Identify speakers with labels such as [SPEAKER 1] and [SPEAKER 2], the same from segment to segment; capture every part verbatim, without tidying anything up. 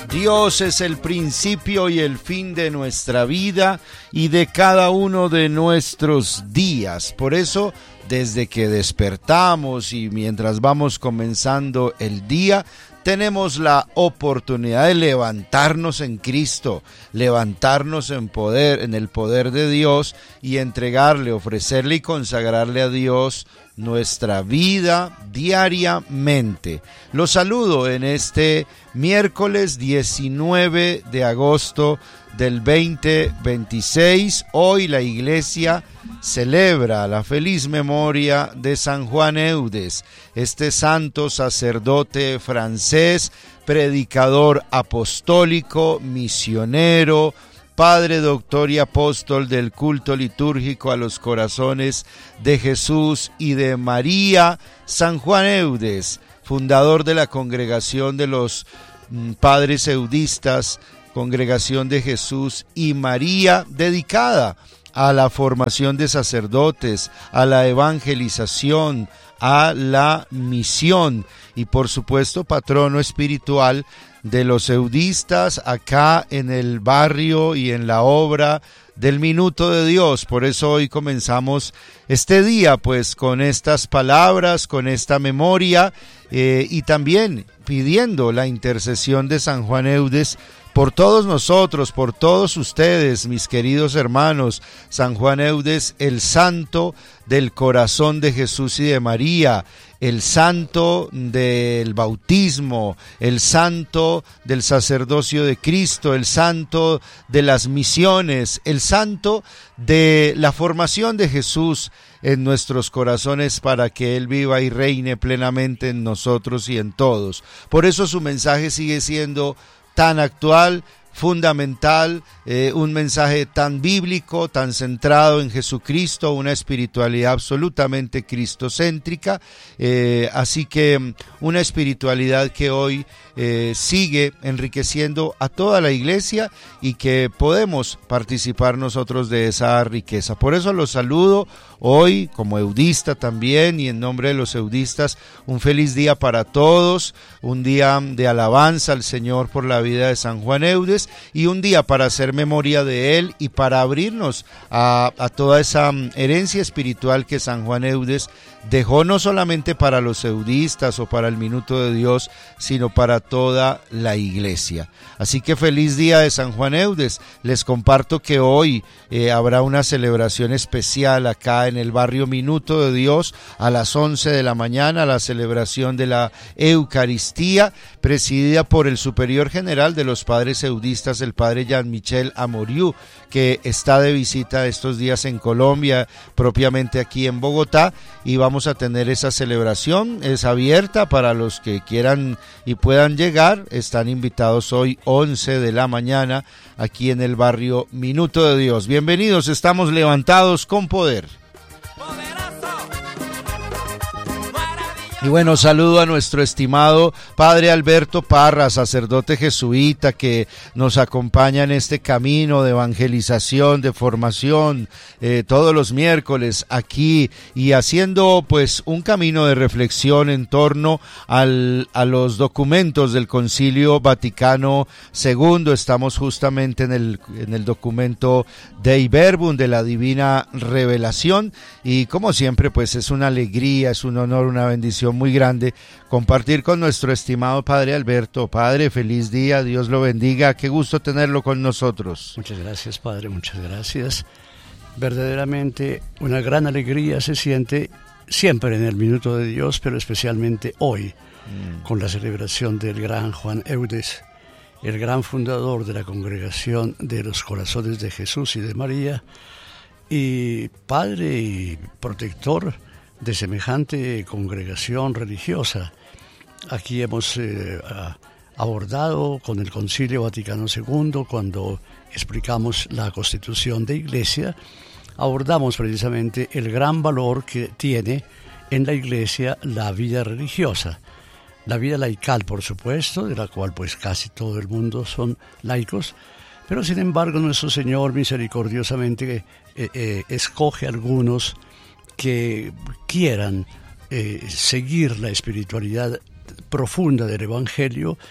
[SPEAKER 1] Dios es el principio y el fin de nuestra vida y de cada uno de nuestros días. Por eso, desde que despertamos y mientras vamos comenzando el día, tenemos la oportunidad de levantarnos en Cristo, levantarnos en poder, en el poder de Dios y entregarle, ofrecerle y consagrarle a Dios nuestra vida diariamente. Los saludo en este miércoles diecinueve de agosto del veinte veintiséis. Hoy la iglesia celebra la feliz memoria de San Juan Eudes, este santo sacerdote francés, predicador apostólico, misionero, Padre, Doctor y Apóstol del culto litúrgico a los corazones de Jesús y de María. San Juan Eudes, fundador de la congregación de los mm, Padres Eudistas, Congregación de Jesús y María, dedicada a la formación de sacerdotes, a la evangelización, a la misión y por supuesto patrono espiritual de los eudistas acá en el barrio y en la obra del Minuto de Dios. Por eso hoy comenzamos este día pues con estas palabras, con esta memoria eh, y también pidiendo la intercesión de San Juan Eudes por todos nosotros, por todos ustedes, mis queridos hermanos. San Juan Eudes, el santo del corazón de Jesús y de María, el santo del bautismo, el santo del sacerdocio de Cristo, el santo de las misiones, el santo de la formación de Jesús en nuestros corazones para que Él viva y reine plenamente en nosotros y en todos. Por eso su mensaje sigue siendo tan actual, fundamental, eh, un mensaje tan bíblico, tan centrado en Jesucristo, una espiritualidad absolutamente cristocéntrica, eh, así que una espiritualidad que hoy eh, sigue enriqueciendo a toda la iglesia y que podemos participar nosotros de esa riqueza. Por eso los saludo hoy como eudista también y en nombre de los eudistas un feliz día para todos, un día de alabanza al Señor por la vida de San Juan Eudes y un día para hacer memoria de él y para abrirnos a, a toda esa herencia espiritual que San Juan Eudes dejó no solamente para los eudistas o para el Minuto de Dios, sino para toda la iglesia. Así que feliz día de San Juan Eudes. Les comparto que hoy eh, habrá una celebración especial acá en el barrio Minuto de Dios a las once de la mañana, la celebración de la Eucaristía, presidida por el superior general de los padres eudistas, el padre Jean-Michel Amoriu, que está de visita estos días en Colombia, propiamente aquí en Bogotá, y vamos a tener esa celebración. Es abierta para los que quieran y puedan llegar. Están invitados hoy once de la mañana aquí en el barrio Minuto de Dios. Bienvenidos, estamos levantados con poder. Y bueno, saludo a nuestro estimado Padre Alberto Parra, sacerdote jesuita que nos acompaña en este camino de evangelización, de formación, eh, todos los miércoles aquí y haciendo pues un camino de reflexión en torno al, a los documentos del Concilio Vaticano segundo. Estamos justamente en el, en el documento Dei Verbum, de la Divina Revelación, y como siempre pues es una alegría, es un honor, una bendición muy grande compartir con nuestro estimado Padre Alberto. Padre, feliz día, Dios lo bendiga, qué gusto tenerlo con nosotros.
[SPEAKER 2] Muchas gracias, Padre, muchas gracias. Verdaderamente una gran alegría se siente siempre en el Minuto de Dios, pero especialmente hoy, mm. con la celebración del gran Juan Eudes, el gran fundador de la Congregación de los Corazones de Jesús y de María, y Padre y protector de semejante congregación religiosa. Aquí hemos eh, abordado con el Concilio Vaticano segundo, cuando explicamos la Constitución de Iglesia, abordamos precisamente el gran valor que tiene en la Iglesia la vida religiosa, la vida laical, por supuesto, de la cual pues casi todo el mundo son laicos, pero sin embargo nuestro Señor misericordiosamente eh, eh, escoge algunos que quieran eh, seguir la espiritualidad profunda del Evangelio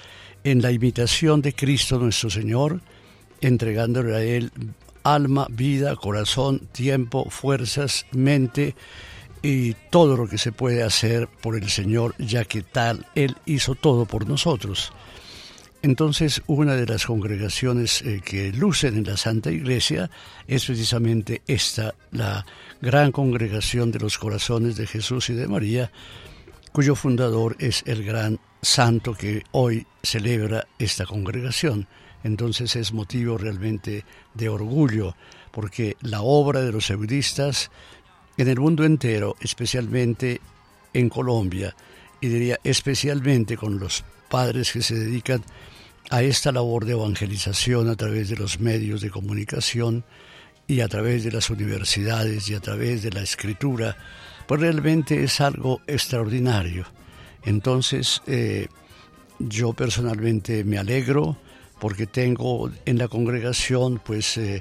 [SPEAKER 2] en la imitación de Cristo nuestro Señor, entregándole a Él alma, vida, corazón, tiempo, fuerzas, mente y todo lo que se puede hacer por el Señor, ya que tal Él hizo todo por nosotros. Entonces, una de las congregaciones eh, que lucen en la Santa Iglesia es precisamente esta, la gran congregación de los corazones de Jesús y de María, cuyo fundador es el gran santo que hoy celebra esta congregación. Entonces es motivo realmente de orgullo, porque la obra de los eudistas en el mundo entero, especialmente en Colombia, y diría especialmente con los padres que se dedican a esta labor de evangelización a través de los medios de comunicación y a través de las universidades y a través de la escritura, pues realmente es algo extraordinario. Entonces, eh, yo personalmente me alegro porque tengo en la congregación pues eh,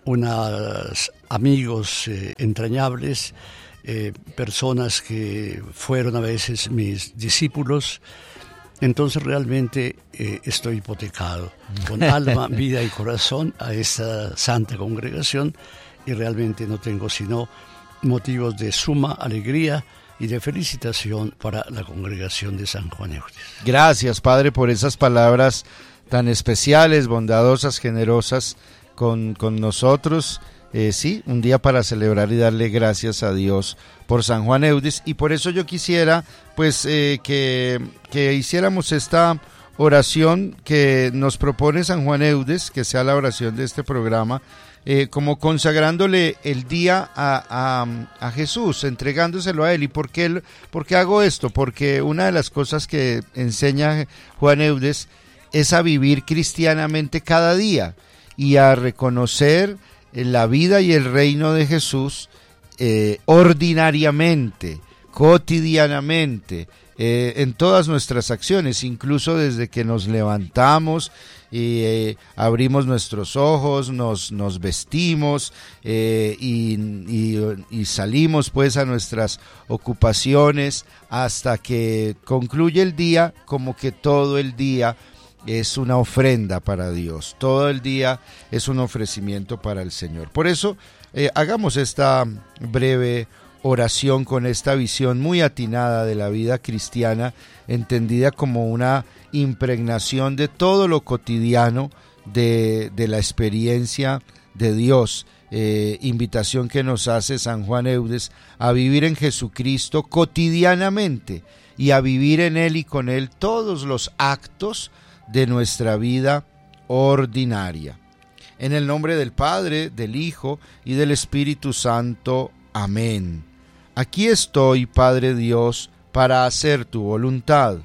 [SPEAKER 2] unos amigos eh, entrañables, eh, personas que fueron a veces mis discípulos. Entonces realmente eh, estoy hipotecado con alma, vida y corazón a esta santa congregación y realmente no tengo sino motivos de suma alegría y de felicitación para la congregación de San Juan Eudes.
[SPEAKER 1] Gracias, Padre, por esas palabras tan especiales, bondadosas, generosas con, con nosotros. Eh, sí, un día para celebrar y darle gracias a Dios por San Juan Eudes, y por eso yo quisiera pues eh, que, que hiciéramos esta oración que nos propone San Juan Eudes, que sea la oración de este programa, eh, como consagrándole el día a, a, a Jesús, entregándoselo a Él. ¿Y por qué, por qué hago esto? Porque una de las cosas que enseña Juan Eudes es a vivir cristianamente cada día y a reconocer la vida y el reino de Jesús eh, ordinariamente, cotidianamente, eh, en todas nuestras acciones, incluso desde que nos levantamos y eh, abrimos nuestros ojos, nos, nos vestimos eh, y, y, y salimos pues a nuestras ocupaciones hasta que concluye el día, como que todo el día es una ofrenda para Dios, todo el día es un ofrecimiento para el Señor. Por eso eh, hagamos esta breve oración con esta visión muy atinada de la vida cristiana, entendida como una impregnación de todo lo cotidiano de, de la experiencia de Dios. Eh, invitación que nos hace San Juan Eudes a vivir en Jesucristo cotidianamente y a vivir en Él y con Él todos los actos de nuestra vida ordinaria. En el nombre del Padre, del Hijo y del Espíritu Santo. Amén. Aquí estoy, Padre Dios, para hacer tu voluntad.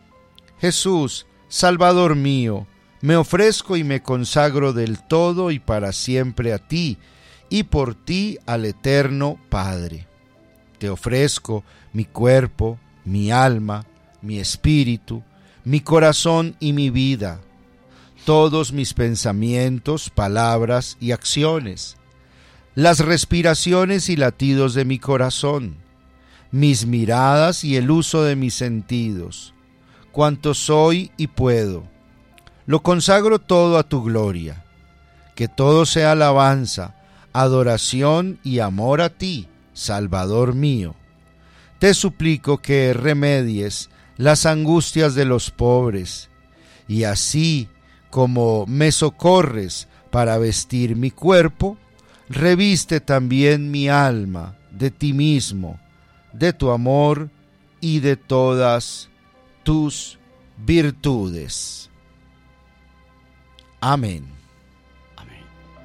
[SPEAKER 1] Jesús, Salvador mío, me ofrezco y me consagro del todo y para siempre a ti, y por ti al eterno Padre. Te ofrezco mi cuerpo, mi alma, mi espíritu, mi corazón y mi vida, todos mis pensamientos, palabras y acciones, las respiraciones y latidos de mi corazón, mis miradas y el uso de mis sentidos, cuanto soy y puedo. Lo consagro todo a tu gloria, que todo sea alabanza, adoración y amor a ti, Salvador mío. Te suplico que remedies las angustias de los pobres, y así como me socorres para vestir mi cuerpo, reviste también mi alma de ti mismo, de tu amor y de todas tus virtudes. Amén.
[SPEAKER 2] Amén.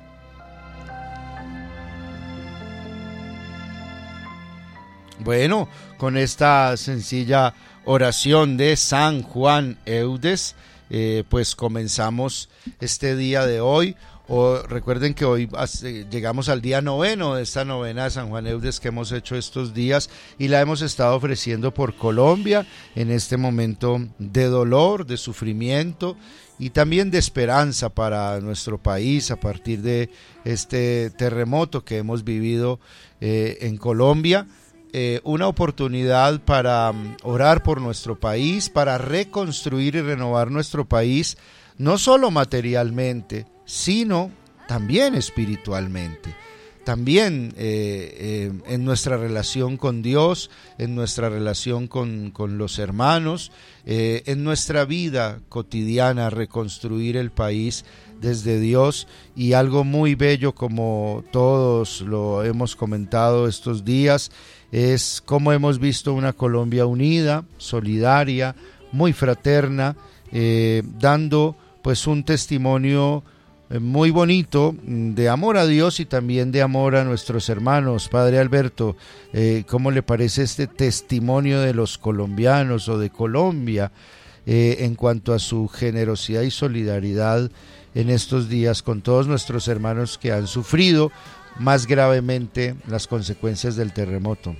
[SPEAKER 1] Bueno, con esta sencilla oración de San Juan Eudes, eh, pues comenzamos este día de hoy. O, recuerden que hoy eh, llegamos al día noveno de esta novena de San Juan Eudes que hemos hecho estos días y la hemos estado ofreciendo por Colombia en este momento de dolor, de sufrimiento y también de esperanza para nuestro país a partir de este terremoto que hemos vivido eh, en Colombia. eh, una oportunidad para um, orar por nuestro país, para reconstruir y renovar nuestro país, no solo materialmente, sino también espiritualmente. También eh, eh, en nuestra relación con Dios, en nuestra relación con, con los hermanos, eh, en nuestra vida cotidiana, reconstruir el país desde Dios. Y algo muy bello, como todos lo hemos comentado estos días, es cómo hemos visto una Colombia unida, solidaria, muy fraterna, eh, dando pues un testimonio muy bonito de amor a Dios y también de amor a nuestros hermanos. Padre Alberto, eh, ¿cómo le parece este testimonio de los colombianos o de Colombia eh, en cuanto a su generosidad y solidaridad en estos días con todos nuestros hermanos que han sufrido más gravemente las consecuencias del terremoto?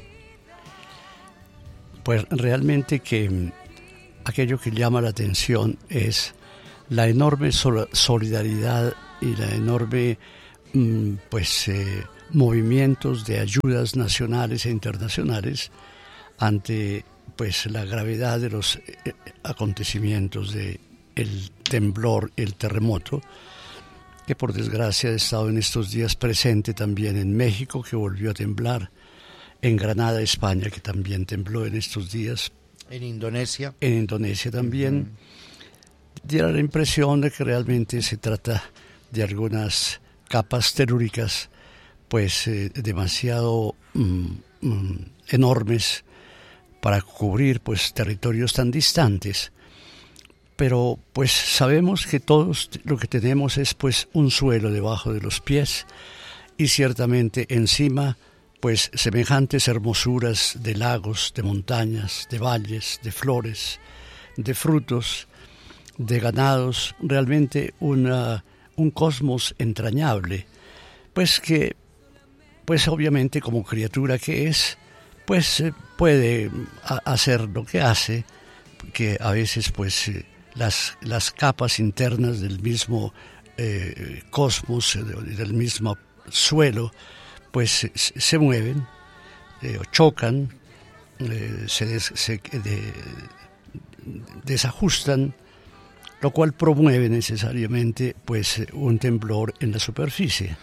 [SPEAKER 2] Pues realmente que aquello que llama la atención es la enorme solidaridad y la enorme pues eh, movimientos de ayudas nacionales e internacionales ante pues la gravedad de los eh, acontecimientos de el temblor, el terremoto, que por desgracia ha estado en estos días presente también en México, que volvió a temblar, en Granada, España, que también tembló en estos días,
[SPEAKER 1] en Indonesia,
[SPEAKER 2] en Indonesia también. Uh-huh. Diera la impresión de que realmente se trata de algunas capas telúricas pues eh, demasiado mm, mm, enormes para cubrir pues territorios tan distantes, pero pues sabemos que todos lo que tenemos es pues un suelo debajo de los pies y ciertamente encima pues semejantes hermosuras de lagos, de montañas, de valles, de flores, de frutos, de ganados, realmente una, un cosmos entrañable, pues que, pues obviamente como criatura que es, pues eh, puede a, hacer lo que hace, que a veces pues eh, las, las capas internas del mismo eh, cosmos, eh, del mismo suelo, pues se, se mueven, eh, chocan, eh, se, des, se de, desajustan, lo cual promueve necesariamente pues un temblor en la superficie.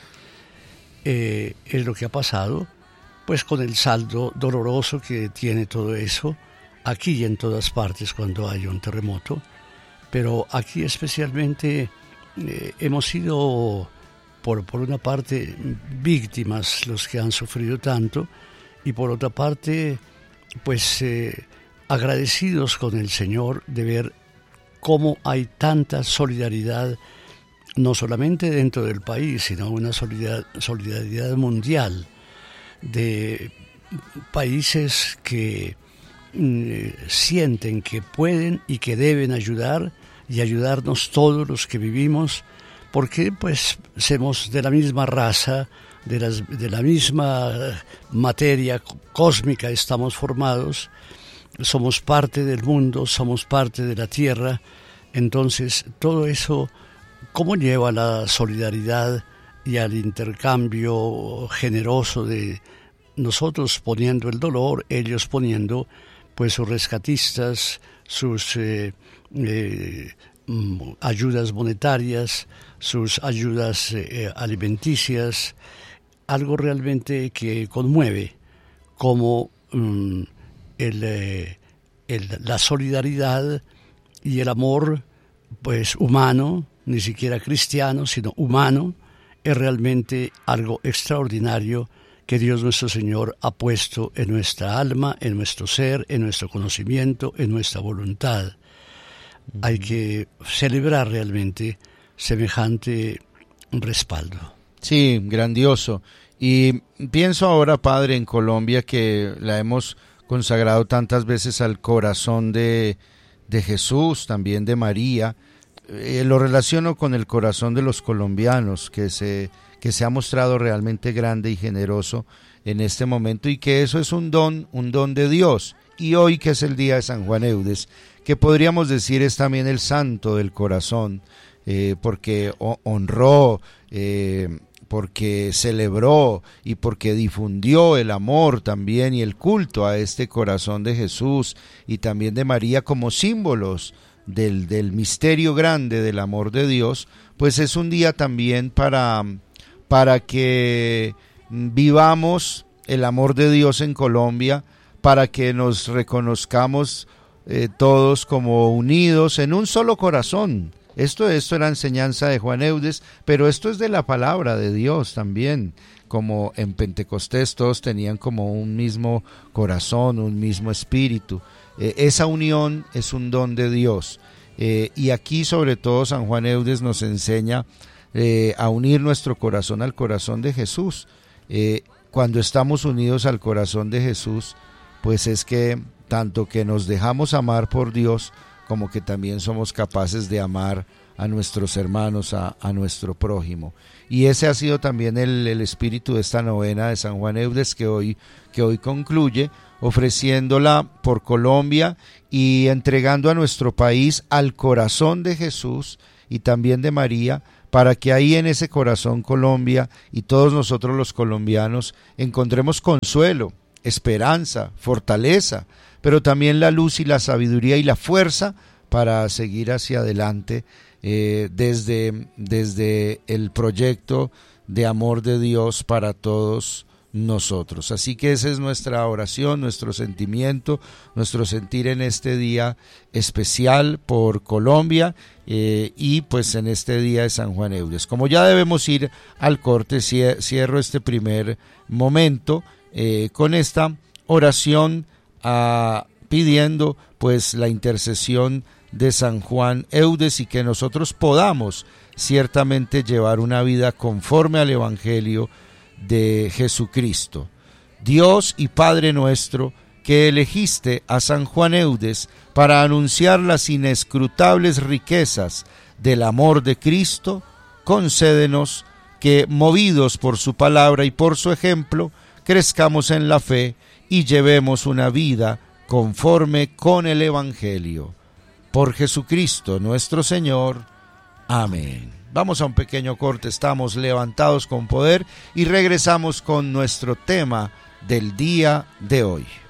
[SPEAKER 2] Eh, es lo que ha pasado pues con el saldo doloroso que tiene todo eso aquí y en todas partes cuando hay un terremoto, pero aquí especialmente eh, hemos sido por, por una parte víctimas los que han sufrido tanto y por otra parte pues eh, agradecidos con el Señor de ver cómo hay tanta solidaridad, no solamente dentro del país, sino una solidaridad, solidaridad mundial de países que eh, sienten que pueden y que deben ayudar y ayudarnos todos los que vivimos, porque pues somos de la misma raza, de, las, de la misma materia cósmica estamos formados, somos parte del mundo, somos parte de la tierra. Entonces todo eso, ¿cómo lleva a la solidaridad y al intercambio generoso de nosotros poniendo el dolor, ellos poniendo pues sus rescatistas, sus eh, eh, ayudas monetarias, sus ayudas eh, alimenticias, algo realmente que conmueve, como um, el, eh, el, la solidaridad y el amor pues humano, ni siquiera cristiano, sino humano, es realmente algo extraordinario que Dios nuestro Señor ha puesto en nuestra alma, en nuestro ser, en nuestro conocimiento, en nuestra voluntad. Uh-huh. Hay que celebrar realmente semejante respaldo.
[SPEAKER 1] Sí, grandioso. Y pienso ahora, Padre, en Colombia, que la hemos consagrado tantas veces al corazón de, de Jesús, también de María. Eh, lo relaciono con el corazón de los colombianos, que se, que se ha mostrado realmente grande y generoso en este momento, y que eso es un don, un don de Dios. Y hoy, que es el día de San Juan Eudes, que podríamos decir es también el santo del corazón, eh, porque honró, eh, porque celebró y porque difundió el amor también y el culto a este corazón de Jesús y también de María como símbolos del, del misterio grande del amor de Dios, pues es un día también para, para que vivamos el amor de Dios en Colombia, para que nos reconozcamos eh, todos como unidos en un solo corazón. Esto, esto era enseñanza de Juan Eudes, pero esto es de la palabra de Dios también, como en Pentecostés todos tenían como un mismo corazón, un mismo espíritu. Eh, esa unión es un don de Dios, eh, y aquí sobre todo San Juan Eudes nos enseña eh, a unir nuestro corazón al corazón de Jesús. Eh, cuando estamos unidos al corazón de Jesús, pues es que tanto que nos dejamos amar por Dios, como que también somos capaces de amar a nuestros hermanos, a, a nuestro prójimo. Y ese ha sido también el, el espíritu de esta novena de San Juan Eudes que hoy, que hoy concluye, ofreciéndola por Colombia y entregando a nuestro país al corazón de Jesús y también de María, para que ahí en ese corazón Colombia y todos nosotros los colombianos encontremos consuelo, esperanza, fortaleza, pero también la luz y la sabiduría y la fuerza para seguir hacia adelante eh, desde, desde el proyecto de amor de Dios para todos nosotros. Así que esa es nuestra oración, nuestro sentimiento, nuestro sentir en este día especial por Colombia eh, y pues en este día de San Juan Eudes. Como ya debemos ir al corte, cierro este primer momento eh, con esta oración a, pidiendo pues la intercesión de San Juan Eudes y que nosotros podamos ciertamente llevar una vida conforme al Evangelio de Jesucristo. Dios y Padre nuestro, que elegiste a San Juan Eudes para anunciar las inescrutables riquezas del amor de Cristo, concédenos que, movidos por su palabra y por su ejemplo, crezcamos en la fe y llevemos una vida conforme con el Evangelio. Por Jesucristo nuestro Señor. Amén. Vamos a un pequeño corte, estamos levantados con poder y regresamos con nuestro tema del día de hoy.